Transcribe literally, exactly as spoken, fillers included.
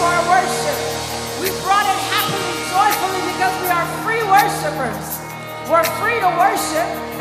our worship. We brought it happily, joyfully, because we are free worshipers. We're free to worship.